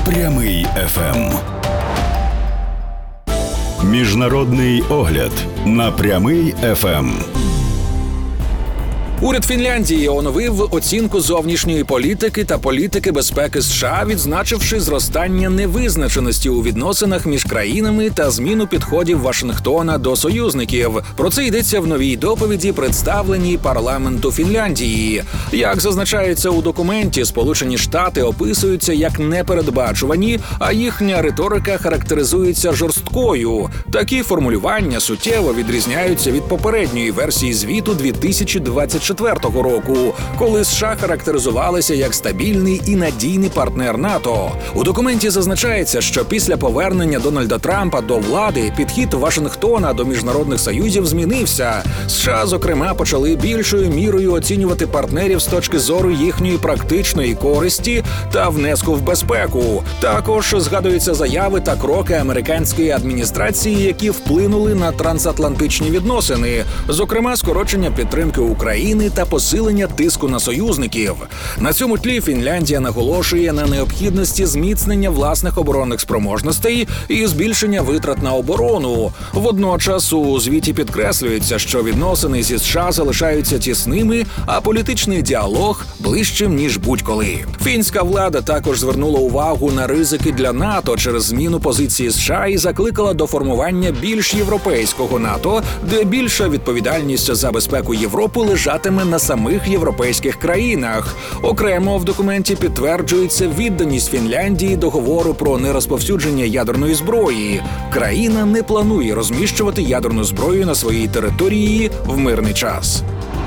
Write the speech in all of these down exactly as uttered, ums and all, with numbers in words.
Прямий еф ем. Міжнародний огляд на Прямий еф ем. Уряд Фінляндії оновив оцінку зовнішньої політики та політики безпеки США, відзначивши зростання невизначеності у відносинах між країнами та зміну підходів Вашингтона до союзників. Про це йдеться в новій доповіді, представленій парламенту Фінляндії. Як зазначається у документі, Сполучені Штати описуються як непередбачувані, а їхня риторика характеризується жорсткою. Такі формулювання суттєво відрізняються від попередньої версії звіту дві тисячі двадцять четвертого року, коли США характеризувалися як стабільний і надійний партнер НАТО. У документі зазначається, що після повернення Дональда Трампа до влади підхід Вашингтона до міжнародних союзів змінився. США, зокрема, почали більшою мірою оцінювати партнерів з точки зору їхньої практичної користі та внеску в безпеку. Також згадуються заяви та кроки американської адміністрації, які вплинули на трансатлантичні відносини, зокрема, скорочення підтримки України та посилення тиску на союзників. На цьому тлі Фінляндія наголошує на необхідності зміцнення власних оборонних спроможностей і збільшення витрат на оборону. Водночас у звіті підкреслюється, що відносини зі США залишаються тісними, а політичний діалог ближчим, ніж будь-коли. Фінська влада також звернула увагу на ризики для НАТО через зміну позиції США і закликала до формування більш європейського НАТО, де більша відповідальність за безпеку Європи лежатиме на самих європейських країнах. Окремо в документі підтверджується відданість Фінляндії договору про нерозповсюдження ядерної зброї. Країна не планує розміщувати ядерну зброю на своїй території в мирний час.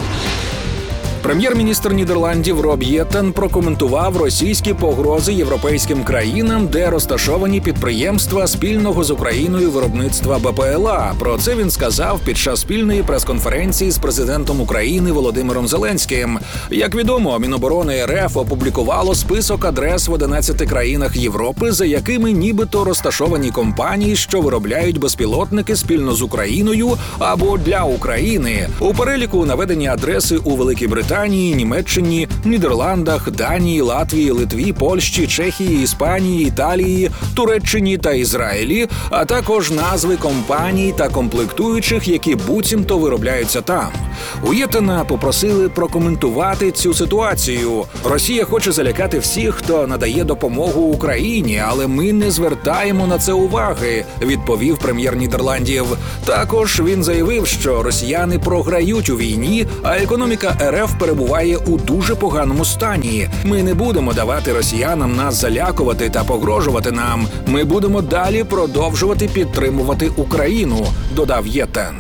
Прем'єр-міністр Нідерландів Роб Єттен прокоментував російські погрози європейським країнам, де розташовані підприємства спільного з Україною виробництва Бе Пе Ел А. Про це він сказав під час спільної прес-конференції з президентом України Володимиром Зеленським. Як відомо, Міноборони Ер Еф опублікувало список адрес в одинадцяти країнах Європи, за якими нібито розташовані компанії, що виробляють безпілотники спільно з Україною або для України. У переліку наведені адреси у Великій Британії, Британії, Німеччині, Нідерландах, Данії, Латвії, Литві, Польщі, Чехії, Іспанії, Італії, Туреччині та Ізраїлі, а також назви компаній та комплектуючих, які буцімто виробляються там. У Єттена попросили прокоментувати цю ситуацію. Росія хоче залякати всіх, хто надає допомогу Україні, але ми не звертаємо на це уваги, відповів прем'єр Нідерландів. Також він заявив, що росіяни програють у війні, а економіка Ер Еф перебуває у дуже поганому стані. Ми не будемо давати росіянам нас залякувати та погрожувати нам. Ми будемо далі продовжувати підтримувати Україну, додав Єттен.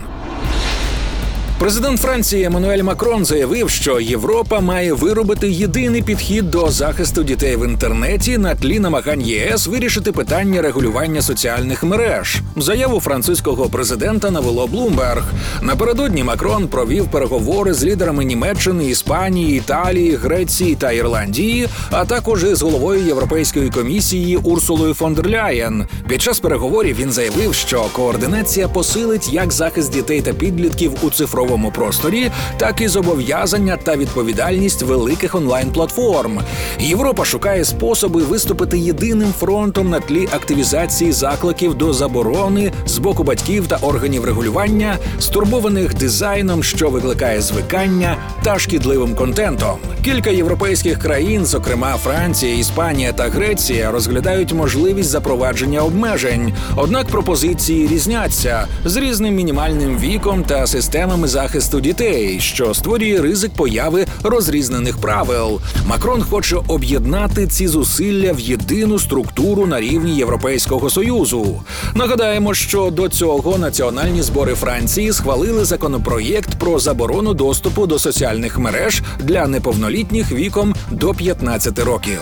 Президент Франції Еммануель Макрон заявив, що Європа має виробити єдиний підхід до захисту дітей в інтернеті на тлі намагань Є Ес вирішити питання регулювання соціальних мереж. Заяву французького президента навело Bloomberg. Напередодні Макрон провів переговори з лідерами Німеччини, Іспанії, Італії, Греції та Ірландії, а також із головою Європейської комісії Урсулою фон дер Ляєн. Під час переговорів він заявив, що координація посилить як захист дітей та підлітків у цифровому просторі, так і зобов'язання та відповідальність великих онлайн-платформ. Європа шукає способи виступити єдиним фронтом на тлі активізації закликів до заборони з боку батьків та органів регулювання, стурбованих дизайном, що викликає звикання, та шкідливим контентом. Кілька європейських країн, зокрема Франція, Іспанія та Греція, розглядають можливість запровадження обмежень. Однак пропозиції різняться з різним мінімальним віком та системами захисту дітей, що створює ризик появи розрізнених правил. Макрон хоче об'єднати ці зусилля в єдину структуру на рівні Європейського Союзу. Нагадаємо, що до цього національні збори Франції схвалили законопроєкт про заборону доступу до соціальних мереж для неповнолітніх віком до п'ятнадцяти років.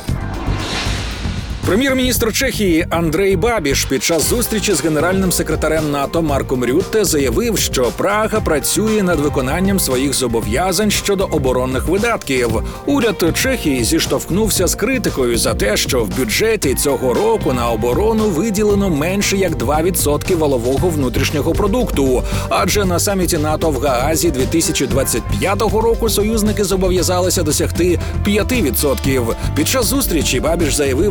Прем'єр-міністр Чехії Андрей Бабіш під час зустрічі з генеральним секретарем НАТО Марком Рютте заявив, що Прага працює над виконанням своїх зобов'язань щодо оборонних видатків. Уряд Чехії зіштовхнувся з критикою за те, що в бюджеті цього року на оборону виділено менше як два відсотки валового внутрішнього продукту, адже на саміті НАТО в Гаазі дві тисячі двадцять п'ятого року союзники зобов'язалися досягти п'ять відсотків. Під час зустрічі Бабіш заявив Рютте,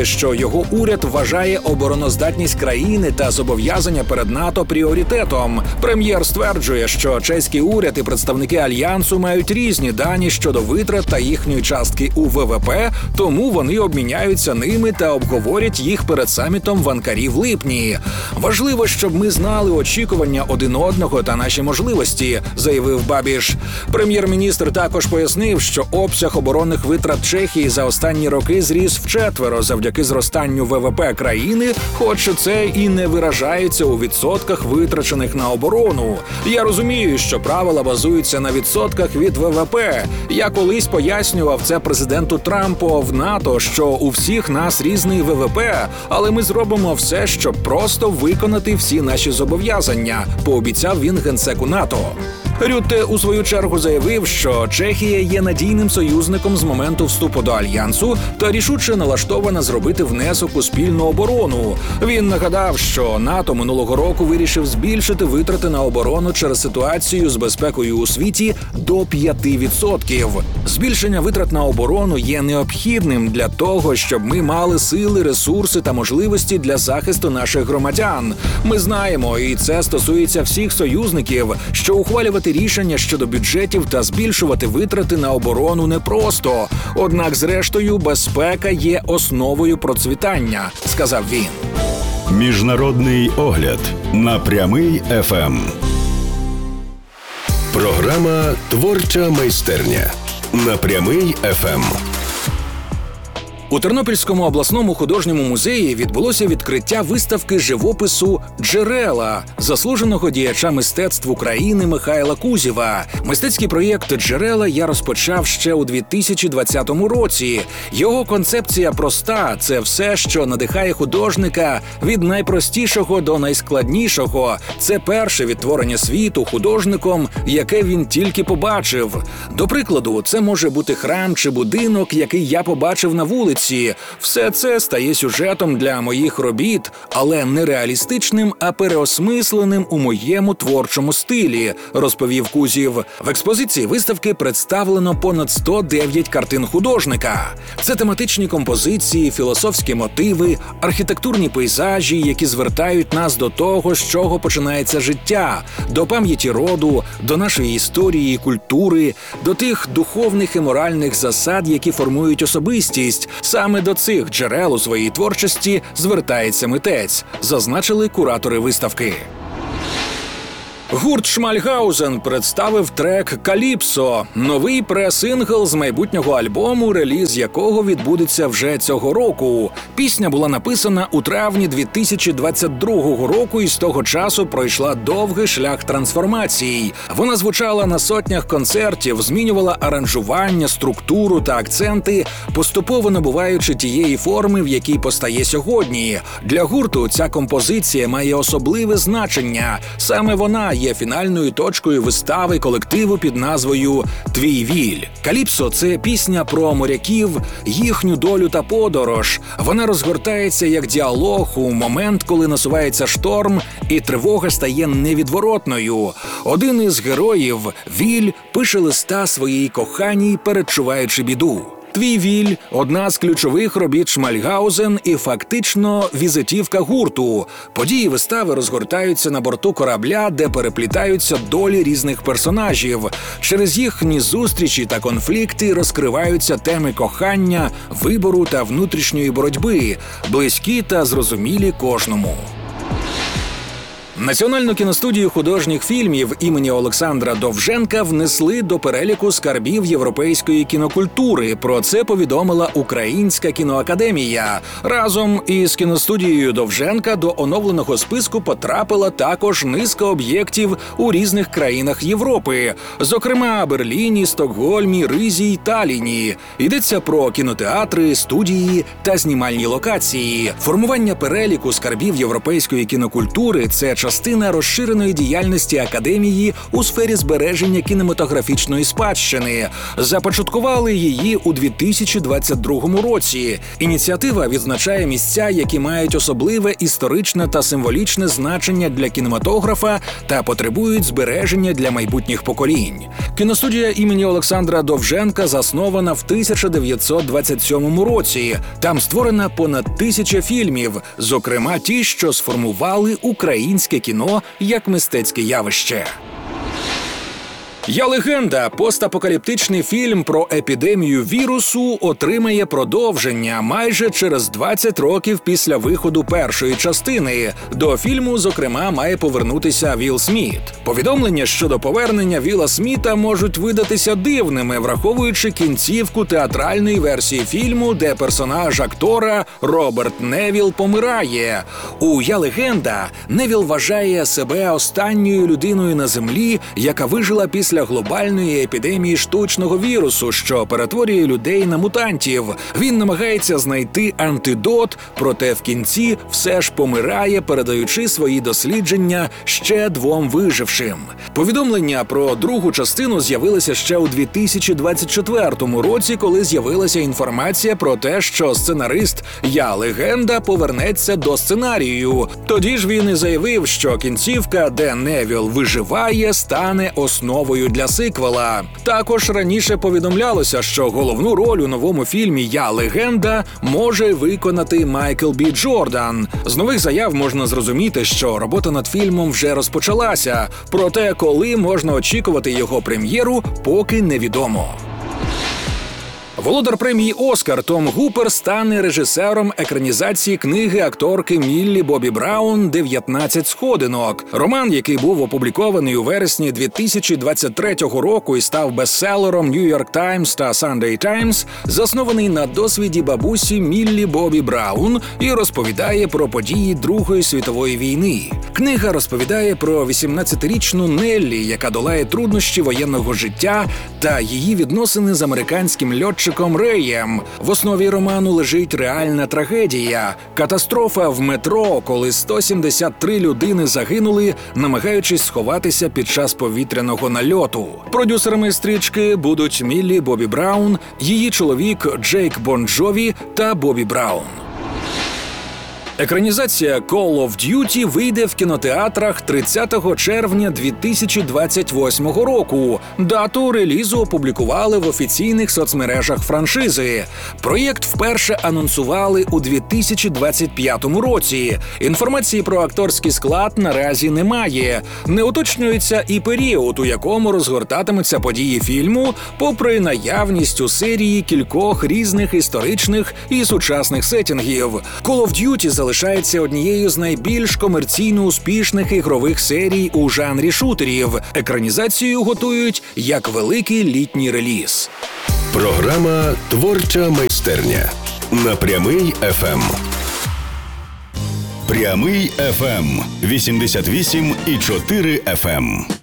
що його уряд вважає обороноздатність країни та зобов'язання перед НАТО пріоритетом. Прем'єр стверджує, що чеський уряд і представники Альянсу мають різні дані щодо витрат та їхньої частки у ВВП, тому вони обміняються ними та обговорять їх перед самітом в Анкарі в липні. Важливо, щоб ми знали очікування один одного та наші можливості, заявив Бабіш. Прем'єр-міністр також пояснив, що обсяг оборонних витрат Чехії за останні роки зріс вчетверо завдяки зростанню ВВП країни, хоч це і не виражається у відсотках витрачених на оборону. Я розумію, що правила базуються на відсотках від ВВП. Я колись пояснював це президенту Трампу в НАТО, що у всіх нас різний ВВП, але ми зробимо все, щоб просто виконати всі наші зобов'язання, пообіцяв він генсеку НАТО. Рютте у свою чергу заявив, що Чехія є надійним союзником з моменту вступу до Альянсу та рішуче налаштована зробити внесок у спільну оборону. Він нагадав, що НАТО минулого року вирішив збільшити витрати на оборону через ситуацію з безпекою у світі до п'яти відсотків. Збільшення витрат на оборону є необхідним для того, щоб ми мали сили, ресурси та можливості для захисту наших громадян. Ми знаємо, і це стосується всіх союзників, що ухвалювати рішення щодо бюджетів та збільшувати витрати на оборону непросто. Однак, зрештою, безпека є основою процвітання, сказав він. Міжнародний огляд на Прямий еф ем. Програма «Творча майстерня» на Прямий еф ем. У Тернопільському обласному художньому музеї відбулося відкриття виставки живопису «Джерела» заслуженого діяча мистецтв України Михайла Кузєва. Мистецький проєкт «Джерела» я розпочав ще у дві тисячі двадцятому році. Його концепція проста – це все, що надихає художника від найпростішого до найскладнішого. Це перше відтворення світу художником, яке він тільки побачив. До прикладу, це може бути храм чи будинок, який я побачив на вулиці. Все це стає сюжетом для моїх робіт, але не реалістичним, а переосмисленим у моєму творчому стилі, розповів Кузєв. В експозиції виставки представлено понад сто дев'ять картин художника. Це тематичні композиції, філософські мотиви, архітектурні пейзажі, які звертають нас до того, з чого починається життя, до пам'яті роду, до нашої історії і культури, до тих духовних і моральних засад, які формують особистість. Саме до цих джерел у своїй творчості звертається митець, зазначили куратори виставки. Гурт «Шмальгаузен» представив трек «Каліпсо» – новий пре-сингл з майбутнього альбому, реліз якого відбудеться вже цього року. Пісня була написана у травні дві тисячі двадцять другого року і з того часу пройшла довгий шлях трансформацій. Вона звучала на сотнях концертів, змінювала аранжування, структуру та акценти, поступово набуваючи тієї форми, в якій постає сьогодні. Для гурту ця композиція має особливе значення. Саме вона є фінальною точкою вистави колективу під назвою «Твій віль». «Каліпсо» – це пісня про моряків, їхню долю та подорож. Вона розгортається як діалог у момент, коли насувається шторм, і тривога стає невідворотною. Один із героїв, Віль, пише листа своїй коханій, передчуваючи біду. «Твій віль» – одна з ключових робіт «Шмальгаузен» і фактично візитівка гурту. Події вистави розгортаються на борту корабля, де переплітаються долі різних персонажів. Через їхні зустрічі та конфлікти розкриваються теми кохання, вибору та внутрішньої боротьби, близькі та зрозумілі кожному. Національну кіностудію художніх фільмів імені Олександра Довженка внесли до переліку скарбів європейської кінокультури. Про це повідомила Українська кіноакадемія. Разом із кіностудією Довженка до оновленого списку потрапила також низка об'єктів у різних країнах Європи. Зокрема, Берліні, Стокгольмі, Ризі й Талліні. Йдеться про кінотеатри, студії та знімальні локації. Формування переліку скарбів європейської кінокультури – це частина розширеної діяльності Академії у сфері збереження кінематографічної спадщини. Започаткували її у дві тисячі двадцять другому році. Ініціатива відзначає місця, які мають особливе історичне та символічне значення для кінематографа та потребують збереження для майбутніх поколінь. Кіностудія імені Олександра Довженка заснована в тисяча дев'ятсот двадцять сьомому році. Там створена понад тисяча фільмів, зокрема ті, що сформували українське кіно як мистецьке явище. «Я легенда» – постапокаліптичний фільм про епідемію вірусу отримає продовження майже через двадцять років після виходу першої частини. До фільму, зокрема, має повернутися Вілл Сміт. Повідомлення щодо повернення Вілла Сміта можуть видатися дивними, враховуючи кінцівку театральної версії фільму, де персонаж актора Роберт Невілл помирає. У «Я легенда» Невілл вважає себе останньою людиною на землі, яка вижила після глобальної епідемії штучного вірусу, що перетворює людей на мутантів. Він намагається знайти антидот, проте в кінці все ж помирає, передаючи свої дослідження ще двом вижившим. Повідомлення про другу частину з'явилися ще у дві тисячі двадцять четвертому році, коли з'явилася інформація про те, що сценарист «Я легенда» повернеться до сценарію. Тоді ж він і заявив, що кінцівка, де Невілл виживає, стане основою для сиквела. Також раніше повідомлялося, що головну роль у новому фільмі «Я легенда» може виконати Майкл Бі Джордан. З нових заяв можна зрозуміти, що робота над фільмом вже розпочалася, проте коли можна очікувати його прем'єру, поки невідомо. Володар премії «Оскар» Том Гупер стане режисером екранізації книги акторки Міллі Бобі Браун «дев'ятнадцять сходинок». Роман, який був опублікований у вересні дві тисячі двадцять третього року і став бестселером New York Times та Sunday Times, заснований на досвіді бабусі Міллі Бобі Браун і розповідає про події Другої світової війни. Книга розповідає про вісімнадцятирічну Неллі, яка долає труднощі воєнного життя та її відносини з американським льотчиком Реєм. В основі роману лежить реальна трагедія – катастрофа в метро, коли сто сімдесят три людини загинули, намагаючись сховатися під час повітряного нальоту. Продюсерами стрічки будуть Міллі Бобі Браун, її чоловік Джейк Бон Джові та Бобі Браун. Екранізація Call of Duty вийде в кінотеатрах тридцятого червня дві тисячі двадцять восьмого року. Дату релізу опублікували в офіційних соцмережах франшизи. Проєкт вперше анонсували у дві тисячі двадцять п'ятому році. Інформації про акторський склад наразі немає. Не уточнюється і період, у якому розгортатимуться події фільму, попри наявність у серії кількох різних історичних і сучасних сеттінгів. Call of Duty залишається однією з найбільш комерційно успішних ігрових серій у жанрі шутерів. Екранізацію готують як великий літній реліз. Програма «Творча майстерня» на Прямий еф ем. Прямий еф ем вісімдесят вісім і чотири еф ем.